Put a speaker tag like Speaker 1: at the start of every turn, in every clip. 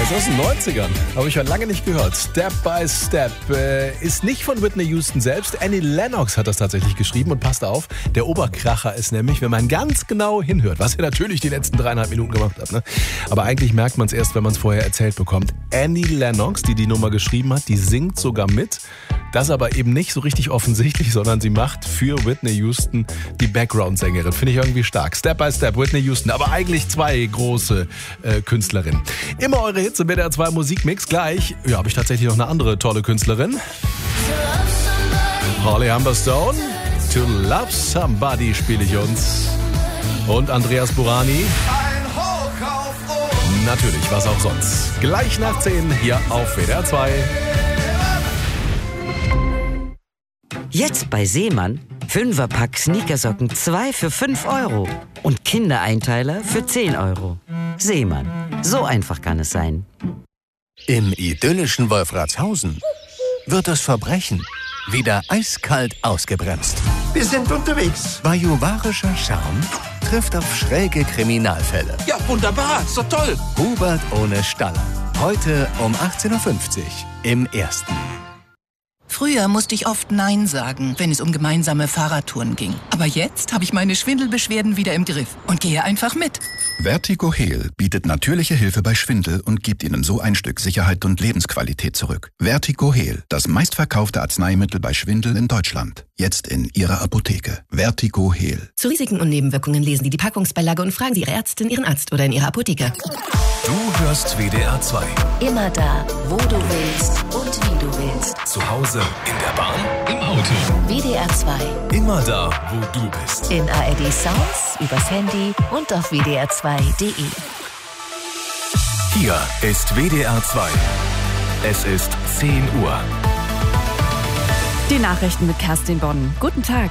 Speaker 1: ist aus den 90ern. Habe ich schon lange nicht gehört. Step by Step ist nicht von Whitney Houston selbst. Annie Lennox hat das tatsächlich geschrieben und passt auf. Der Oberkracher ist nämlich, wenn man ganz genau hinhört, was ihr natürlich die letzten 3,5 Minuten gemacht habt. Ne? Aber eigentlich merkt man es erst, wenn man es vorher erzählt bekommt. Annie Lennox, die Nummer geschrieben hat, die singt sogar mit. Das aber eben nicht so richtig offensichtlich, sondern sie macht für Whitney Houston die Background-Sängerin. Finde ich irgendwie stark. Step by Step, Whitney Houston. Aber eigentlich zwei große Künstlerinnen. Immer eure Hits im WDR 2 Musikmix. Gleich habe ich tatsächlich noch eine andere tolle Künstlerin. Holly Humberstone. To Love Somebody spiele ich uns. Und Andreas Burani. Natürlich, was auch sonst. Gleich nach 10 hier auf WDR 2.
Speaker 2: Jetzt bei Seemann 5er-Pack Sneakersocken 2 für 5 Euro und Kindereinteiler für 10 Euro. Seemann, so einfach kann es sein.
Speaker 3: Im idyllischen Wolfratshausen wird das Verbrechen wieder eiskalt ausgebremst.
Speaker 4: Wir sind unterwegs.
Speaker 3: Bajuwarischer Charme trifft auf schräge Kriminalfälle.
Speaker 4: Ja, wunderbar, ist doch toll.
Speaker 3: Hubert ohne Staller. Heute um 18.50 Uhr im Ersten.
Speaker 5: Früher musste ich oft Nein sagen, wenn es um gemeinsame Fahrradtouren ging. Aber jetzt habe ich meine Schwindelbeschwerden wieder im Griff und gehe einfach mit.
Speaker 6: Vertigo Heal bietet natürliche Hilfe bei Schwindel und gibt Ihnen so ein Stück Sicherheit und Lebensqualität zurück. Vertigo Heal, das meistverkaufte Arzneimittel bei Schwindel in Deutschland. Jetzt in Ihrer Apotheke. Vertigo Heal.
Speaker 7: Zu Risiken und Nebenwirkungen lesen Sie die Packungsbeilage und fragen Sie Ihre Ärztin, Ihren Arzt oder in Ihrer Apotheke.
Speaker 8: Du hörst WDR 2.
Speaker 9: Immer da, wo du willst und wie du willst.
Speaker 8: Zu Hause, in der Bahn, im Auto.
Speaker 9: WDR 2.
Speaker 8: Immer da, wo du bist.
Speaker 9: In ARD Sounds, übers Handy und auf wdr2.de.
Speaker 8: Hier ist WDR 2. Es ist 10 Uhr.
Speaker 10: Die Nachrichten mit Kerstin Bonn. Guten Tag.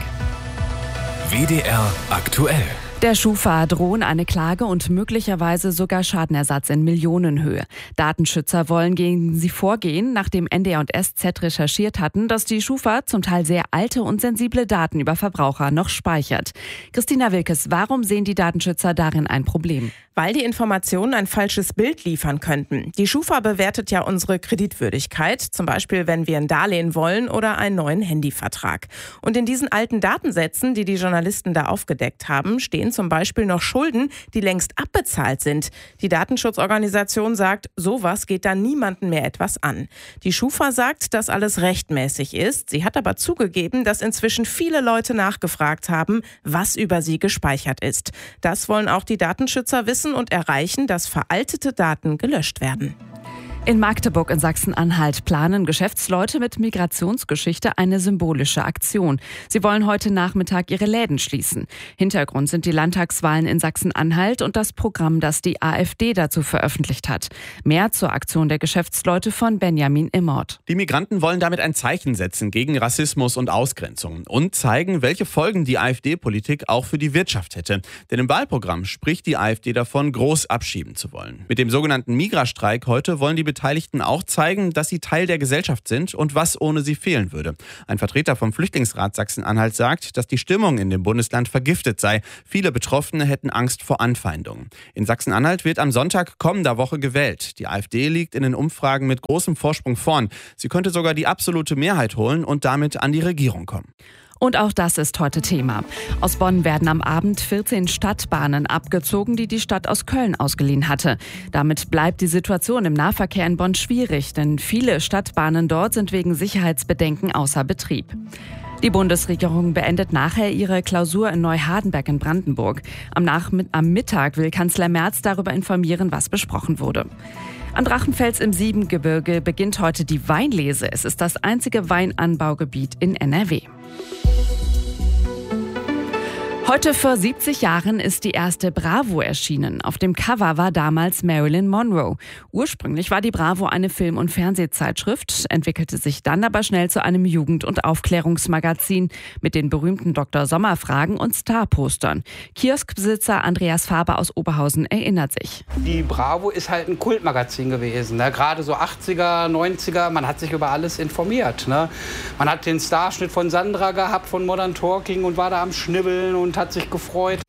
Speaker 8: WDR aktuell.
Speaker 10: Der Schufa drohen eine Klage und möglicherweise sogar Schadenersatz in Millionenhöhe. Datenschützer wollen gegen sie vorgehen, nachdem NDR und SZ recherchiert hatten, dass die Schufa zum Teil sehr alte und sensible Daten über Verbraucher noch speichert. Christina Wilkes, warum sehen die Datenschützer darin ein Problem?
Speaker 11: Weil die Informationen ein falsches Bild liefern könnten. Die Schufa bewertet ja unsere Kreditwürdigkeit, zum Beispiel wenn wir ein Darlehen wollen oder einen neuen Handyvertrag. Und in diesen alten Datensätzen, die die Journalisten da aufgedeckt haben, stehen zum Beispiel noch Schulden, die längst abbezahlt sind. Die Datenschutzorganisation sagt, sowas geht da niemandem mehr etwas an. Die Schufa sagt, dass alles rechtmäßig ist. Sie hat aber zugegeben, dass inzwischen viele Leute nachgefragt haben, was über sie gespeichert ist. Das wollen auch die Datenschützer wissen und erreichen, dass veraltete Daten gelöscht werden.
Speaker 10: In Magdeburg in Sachsen-Anhalt planen Geschäftsleute mit Migrationsgeschichte eine symbolische Aktion. Sie wollen heute Nachmittag ihre Läden schließen. Hintergrund sind die Landtagswahlen in Sachsen-Anhalt und das Programm, das die AfD dazu veröffentlicht hat. Mehr zur Aktion der Geschäftsleute von Benjamin Immort.
Speaker 12: Die Migranten wollen damit ein Zeichen setzen gegen Rassismus und Ausgrenzung und zeigen, welche Folgen die AfD-Politik auch für die Wirtschaft hätte. Denn im Wahlprogramm spricht die AfD davon, groß abschieben zu wollen. Mit dem sogenannten Migrastreik heute wollen die Beteiligten auch zeigen, dass sie Teil der Gesellschaft sind und was ohne sie fehlen würde. Ein Vertreter vom Flüchtlingsrat Sachsen-Anhalt sagt, dass die Stimmung in dem Bundesland vergiftet sei. Viele Betroffene hätten Angst vor Anfeindungen. In Sachsen-Anhalt wird am Sonntag kommender Woche gewählt. Die AfD liegt in den Umfragen mit großem Vorsprung vorn. Sie könnte sogar die absolute Mehrheit holen und damit an die Regierung kommen.
Speaker 10: Und auch das ist heute Thema. Aus Bonn werden am Abend 14 Stadtbahnen abgezogen, die die Stadt aus Köln ausgeliehen hatte. Damit bleibt die Situation im Nahverkehr in Bonn schwierig, denn viele Stadtbahnen dort sind wegen Sicherheitsbedenken außer Betrieb. Die Bundesregierung beendet nachher ihre Klausur in Neuhardenberg in Brandenburg. Am Mittag will Kanzler Merz darüber informieren, was besprochen wurde. Am Drachenfels im Siebengebirge beginnt heute die Weinlese. Es ist das einzige Weinanbaugebiet in NRW. Heute vor 70 Jahren ist die erste Bravo erschienen. Auf dem Cover war damals Marilyn Monroe. Ursprünglich war die Bravo eine Film- und Fernsehzeitschrift, entwickelte sich dann aber schnell zu einem Jugend- und Aufklärungsmagazin mit den berühmten Dr. Sommer-Fragen und Star-Postern. Kioskbesitzer Andreas Faber aus Oberhausen erinnert sich.
Speaker 13: Die Bravo ist halt ein Kultmagazin gewesen, ne? Gerade so 80er, 90er, man hat sich über alles informiert. Ne? Man hat den Starschnitt von Sandra gehabt, von Modern Talking und war da am Schnibbeln und hat sich gefreut.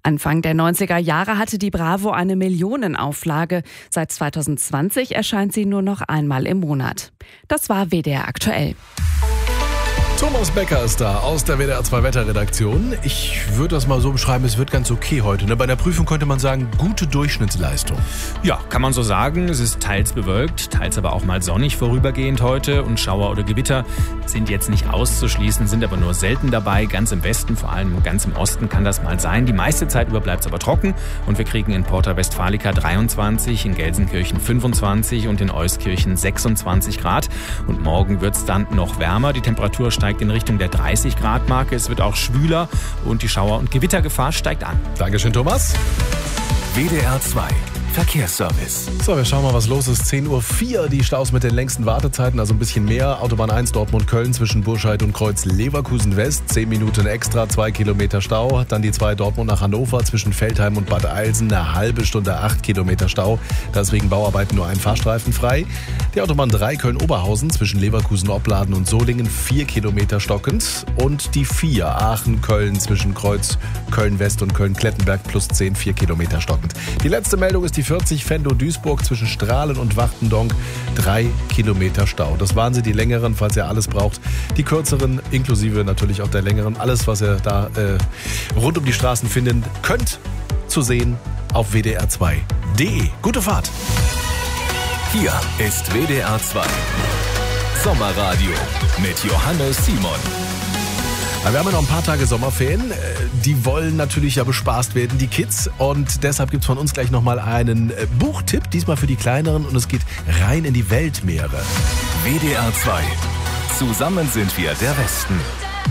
Speaker 10: Anfang der 90er Jahre hatte die Bravo eine Millionenauflage. Seit 2020 erscheint sie nur noch einmal im Monat. Das war WDR aktuell.
Speaker 1: Thomas Becker ist da aus der WDR 2 Wetterredaktion. Ich würde das mal so beschreiben, es wird ganz okay heute. Bei der Prüfung könnte man sagen, gute Durchschnittsleistung.
Speaker 14: Ja, kann man so sagen. Es ist teils bewölkt, teils aber auch mal sonnig vorübergehend heute. Und Schauer oder Gewitter sind jetzt nicht auszuschließen, sind aber nur selten dabei. Ganz im Westen, vor allem ganz im Osten kann das mal sein. Die meiste Zeit über bleibt es aber trocken. Und wir kriegen in Porta Westfalica 23, in Gelsenkirchen 25 und in Euskirchen 26 Grad. Und morgen wird es dann noch wärmer. Die Temperatur steigt in Richtung der 30-Grad-Marke. Es wird auch schwüler und die Schauer- und Gewittergefahr steigt an.
Speaker 1: Dankeschön, Thomas.
Speaker 8: WDR 2 Verkehrsservice.
Speaker 1: So, wir schauen mal, was los ist. 10:04 Uhr, die Staus mit den längsten Wartezeiten, also ein bisschen mehr. Autobahn 1 Dortmund-Köln zwischen Burscheid und Kreuz Leverkusen West. 10 Minuten extra, 2 Kilometer Stau. Dann die 2 Dortmund nach Hannover zwischen Feldheim und Bad Eilsen. Eine halbe Stunde, 8 Kilometer Stau. Da ist wegen Bauarbeiten nur ein Fahrstreifen frei. Die Autobahn 3 Köln-Oberhausen zwischen Leverkusen-Opladen und Solingen 4 Kilometer stockend. Und die 4 Aachen-Köln zwischen Kreuz Köln-West und Köln-Klettenberg plus 10, 4 Kilometer stockend. Die letzte Meldung ist die 40 Venlo-Duisburg zwischen Strahlen und Wachtendonk, 3 Kilometer Stau. Das waren sie, die längeren, falls ihr alles braucht. Die kürzeren, inklusive natürlich auch der längeren. Alles, was ihr da rund um die Straßen finden könnt, zu sehen auf wdr2.de. Gute Fahrt!
Speaker 8: Hier ist WDR 2 Sommerradio mit Johannes Simon.
Speaker 1: Wir haben ja noch ein paar Tage Sommerferien. Die wollen natürlich ja bespaßt werden, die Kids. Und deshalb gibt es von uns gleich nochmal einen Buchtipp, diesmal für die Kleineren. Und es geht rein in die Weltmeere.
Speaker 8: WDR 2. Zusammen sind wir der Westen.